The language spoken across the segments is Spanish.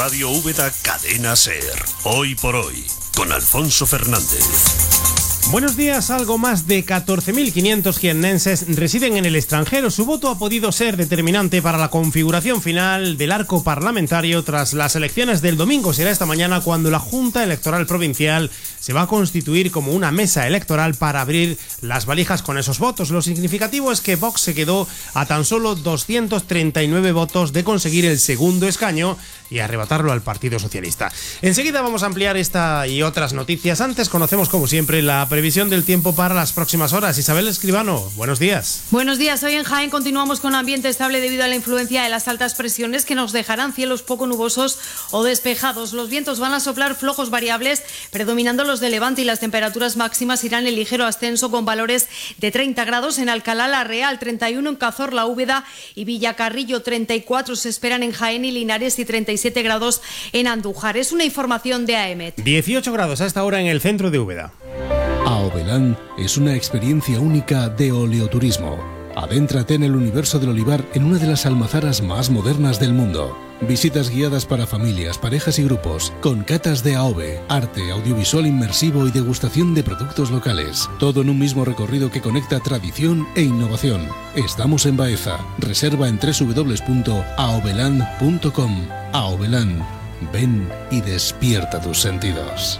Radio Úbeda Cadena SER. Hoy por hoy, con Alfonso Fernández. Buenos días. Algo más de 14.500 jiennenses residen en el extranjero. Su voto ha podido ser determinante para la configuración final del arco parlamentario tras las elecciones del domingo. Será esta mañana cuando la Junta Electoral Provincial se va a constituir como una mesa electoral para abrir las valijas con esos votos. Lo significativo es que Vox se quedó a tan solo 239 votos de conseguir el segundo escaño y arrebatarlo al Partido Socialista. Enseguida vamos a ampliar esta y otras noticias. Antes conocemos, como siempre, la previsión del tiempo para las próximas horas. Isabel Escribano, buenos días. Buenos días. Hoy en Jaén continuamos con ambiente estable debido a la influencia de las altas presiones que nos dejarán cielos poco nubosos o despejados. Los vientos van a soplar flojos variables, predominando los de levante, y las temperaturas máximas irán en ligero ascenso con valores de 30 grados en Alcalá la Real, 31 en Cazorla, Úbeda y Villacarrillo, 34 se esperan en Jaén y Linares y 37 grados en Andújar. Es una información de AEMET. 18 grados a esta hora en el centro de Úbeda. Aovelán es una experiencia única de oleoturismo. Adéntrate en el universo del olivar en una de las almazaras más modernas del mundo. Visitas guiadas para familias, parejas y grupos, con catas de AOVE, arte, audiovisual inmersivo y degustación de productos locales. Todo en un mismo recorrido que conecta tradición e innovación. Estamos en Baeza. Reserva en www.aovelán.com. Aovelán. Ven y despierta tus sentidos.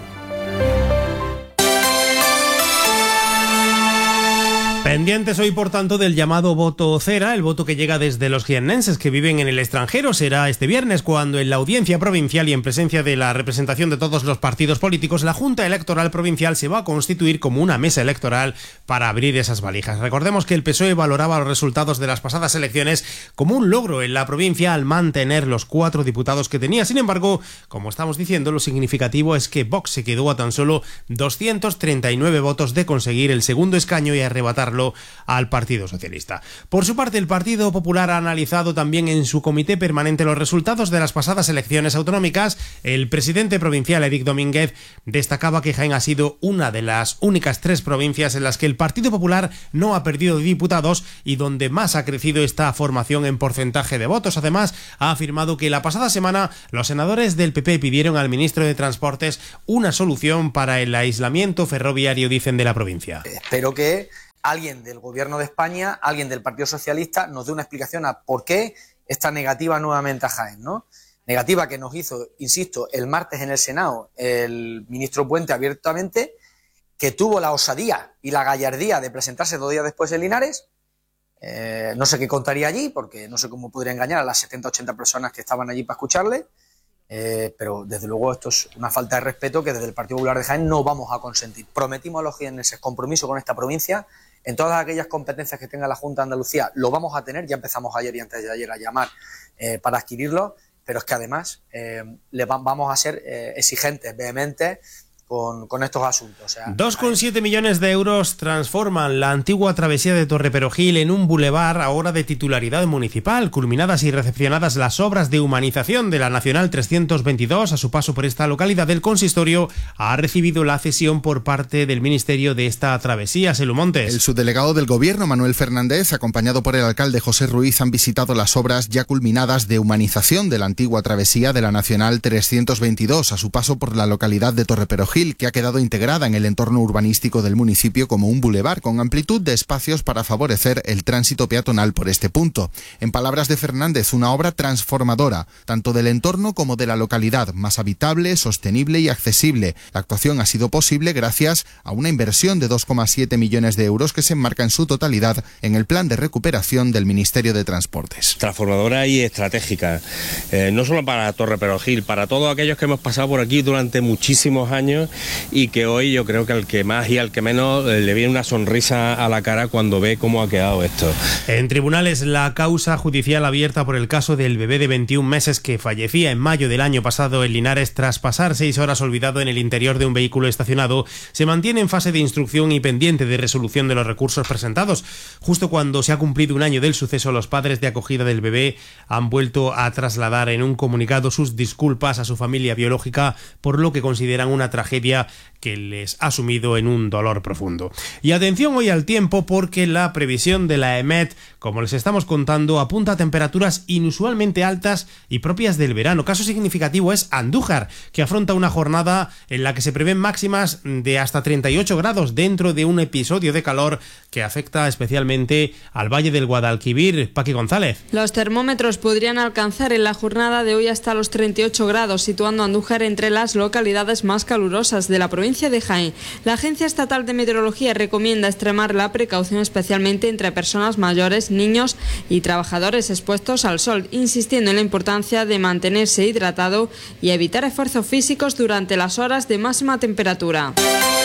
Pendientes hoy, por tanto, del llamado voto cera, el voto que llega desde los jiennenses que viven en el extranjero. Será este viernes cuando en la audiencia provincial y en presencia de la representación de todos los partidos políticos, la Junta Electoral Provincial se va a constituir como una mesa electoral para abrir esas valijas. Recordemos que el PSOE valoraba los resultados de las pasadas elecciones como un logro en la provincia al mantener los 4 diputados que tenía. Sin embargo, como estamos diciendo, lo significativo es que Vox se quedó a tan solo 239 votos de conseguir el segundo escaño y arrebatarlo al Partido Socialista. Por su parte, el Partido Popular ha analizado también en su comité permanente los resultados de las pasadas elecciones autonómicas. El presidente provincial, Eric Domínguez, destacaba que Jaén ha sido una de las únicas 3 provincias en las que el Partido Popular no ha perdido diputados y donde más ha crecido esta formación en porcentaje de votos. Además, ha afirmado que la pasada semana los senadores del PP pidieron al ministro de Transportes una solución para el aislamiento ferroviario, dicen, de la provincia. Espero que alguien del Gobierno de España, alguien del Partido Socialista, nos dé una explicación a por qué esta negativa nuevamente a Jaén, ¿no? Negativa que nos hizo, insisto, el martes en el Senado el ministro Puente abiertamente, que tuvo la osadía y la gallardía de presentarse 2 días después en Linares. No sé qué contaría allí, porque no sé cómo podría engañar a las 70-80 personas que estaban allí para escucharle, pero desde luego esto es una falta de respeto que desde el Partido Popular de Jaén no vamos a consentir. Prometimos a los jienenses compromiso con esta provincia. En todas aquellas competencias que tenga la Junta de Andalucía lo vamos a tener, ya empezamos ayer y antes de ayer a llamar para adquirirlo, pero es que además vamos a ser exigentes, vehementes con estos asuntos. O sea, 2,7 millones de euros transforman la antigua travesía de Torreperogil en un bulevar ahora de titularidad municipal. Culminadas y recepcionadas las obras de humanización de la Nacional 322, a su paso por esta localidad, el consistorio ha recibido la cesión por parte del Ministerio de esta travesía. Selu Montes. El subdelegado del Gobierno, Manuel Fernández, acompañado por el alcalde José Ruiz, han visitado las obras ya culminadas de humanización de la antigua travesía de la Nacional 322, a su paso por la localidad de Torreperogil, que ha quedado integrada en el entorno urbanístico del municipio como un bulevar con amplitud de espacios para favorecer el tránsito peatonal por este punto. En palabras de Fernández, una obra transformadora, tanto del entorno como de la localidad, más habitable, sostenible y accesible. La actuación ha sido posible gracias a una inversión de 2,7 millones de euros que se enmarca en su totalidad en el plan de recuperación del Ministerio de Transportes. Transformadora y estratégica, no solo para Torreperogil, para todos aquellos que hemos pasado por aquí durante muchísimos años y que hoy yo creo que al que más y al que menos le viene una sonrisa a la cara cuando ve cómo ha quedado esto. En tribunales, la causa judicial abierta por el caso del bebé de 21 meses que fallecía en mayo del año pasado en Linares tras pasar 6 horas olvidado en el interior de un vehículo estacionado se mantiene en fase de instrucción y pendiente de resolución de los recursos presentados. Justo cuando se ha cumplido un año del suceso, los padres de acogida del bebé han vuelto a trasladar en un comunicado sus disculpas a su familia biológica por lo que consideran una tragedia tragedia que les ha sumido en un dolor profundo. Y atención hoy al tiempo, porque la previsión de la EMET, como les estamos contando, apunta a temperaturas inusualmente altas y propias del verano. Caso significativo es Andújar, que afronta una jornada en la que se prevén máximas de hasta 38 grados dentro de un episodio de calor que afecta especialmente al Valle del Guadalquivir. Paqui González. Los termómetros podrían alcanzar en la jornada de hoy hasta los 38 grados, situando a Andújar entre las localidades más calurosas de la provincia de Jaén. La Agencia Estatal de Meteorología recomienda extremar la precaución especialmente entre personas mayores, niños y trabajadores expuestos al sol, insistiendo en la importancia de mantenerse hidratado y evitar esfuerzos físicos durante las horas de máxima temperatura.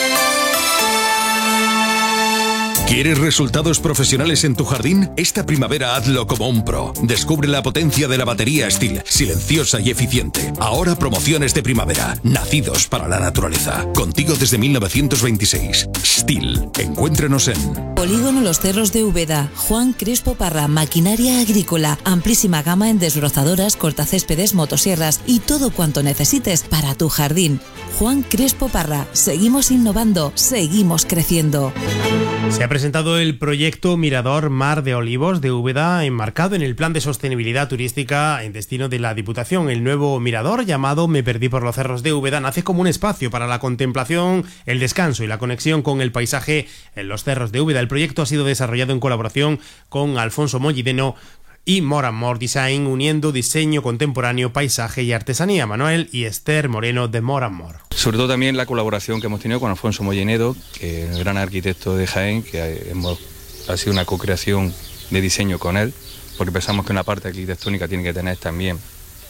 ¿Quieres resultados profesionales en tu jardín? Esta primavera hazlo como un pro. Descubre la potencia de la batería Stihl, silenciosa y eficiente. Ahora promociones de primavera, nacidos para la naturaleza. Contigo desde 1926. Stihl. Encuéntrenos en Polígono Los Cerros de Úbeda. Juan Crespo Parra, maquinaria agrícola. Amplísima gama en desbrozadoras, cortacéspedes, motosierras y todo cuanto necesites para tu jardín. Juan Crespo Parra. Seguimos innovando, seguimos creciendo. Se ha presentado el proyecto Mirador Mar de Olivos de Úbeda, enmarcado en el Plan de Sostenibilidad Turística en destino de la Diputación. El nuevo mirador, llamado Me Perdí por los Cerros de Úbeda, nace como un espacio para la contemplación, el descanso y la conexión con el paisaje en los cerros de Úbeda. El proyecto ha sido desarrollado en colaboración con Alfonso Mollideno y More and More Design, uniendo diseño contemporáneo, paisaje y artesanía. Manuel y Esther Moreno de More and More. Sobre todo también la colaboración que hemos tenido con Alfonso Mollinedo, que es el gran arquitecto de Jaén, que ha sido una co-creación de diseño con él, porque pensamos que una parte arquitectónica tiene que tener también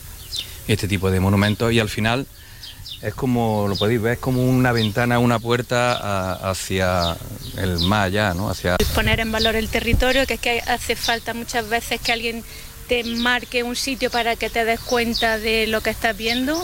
este tipo de monumentos, y al final es como, lo podéis ver, es como una ventana, una puerta hacia el más allá, ¿no? Poner en valor el territorio, que es que hace falta muchas veces que alguien te marque un sitio para que te des cuenta de lo que estás viendo,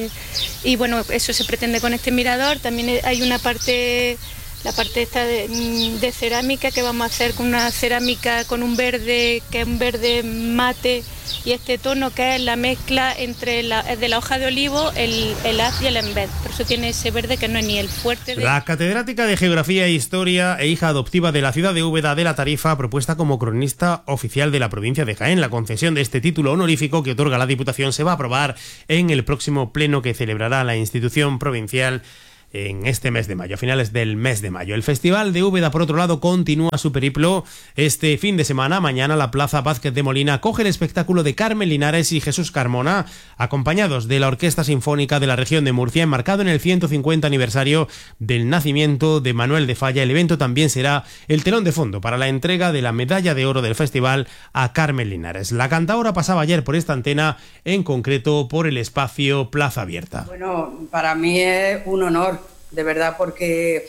y bueno, eso se pretende con este mirador. También hay una parte, la parte esta de cerámica, que vamos a hacer con una cerámica con un verde, que es un verde mate, y este tono que es la mezcla entre de la hoja de olivo, el haz y el embed. Por eso tiene ese verde que no es ni el fuerte de... La catedrática de Geografía e Historia e hija adoptiva de la ciudad de Úbeda de la Tarifa, propuesta como cronista oficial de la provincia de Jaén. La concesión de este título honorífico que otorga la Diputación se va a aprobar en el próximo pleno que celebrará la institución provincial en este mes de mayo, a finales del mes de mayo. El Festival de Úbeda, por otro lado, continúa su periplo. Este fin de semana, mañana, la Plaza Vázquez de Molina acoge el espectáculo de Carmen Linares y Jesús Carmona, acompañados de la Orquesta Sinfónica de la Región de Murcia, enmarcado en el 150 aniversario del nacimiento de Manuel de Falla. El evento también será el telón de fondo para la entrega de la medalla de oro del festival a Carmen Linares. La cantaora pasaba ayer por esta antena, en concreto por el espacio Plaza Abierta. Bueno, para mí es un honor, de verdad, porque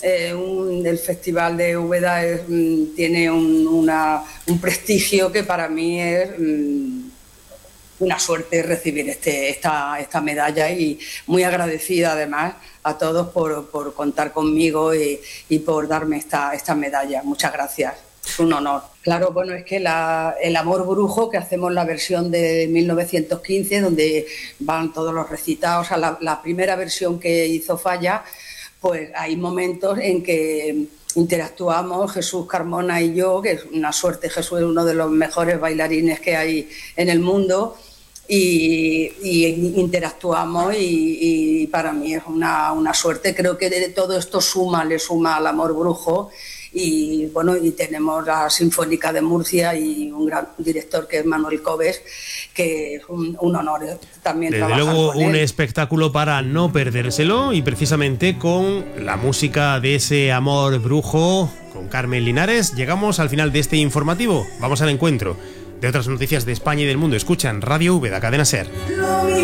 el Festival de Úbeda tiene un prestigio que para mí es una suerte recibir esta medalla, y muy agradecida además a todos por contar conmigo y por darme esta medalla. Muchas gracias. Es un honor. Claro, bueno, es que el Amor Brujo, que hacemos la versión de 1915, donde van todos los recitados, a la primera versión que hizo Falla, pues hay momentos en que interactuamos, Jesús Carmona y yo, que es una suerte. Jesús es uno de los mejores bailarines que hay en el mundo, y interactuamos, y para mí es una suerte. Creo que todo esto le suma al Amor Brujo. Y bueno, y tenemos la Sinfónica de Murcia y un gran director que es Manuel Cobes, que es un honor también trabajar con él. Desde luego, un espectáculo para no perdérselo, y precisamente con la música de ese Amor Brujo con Carmen Linares llegamos al final de este informativo. Vamos al encuentro de otras noticias de España y del mundo. Escuchan Radio Úbeda, Cadena SER.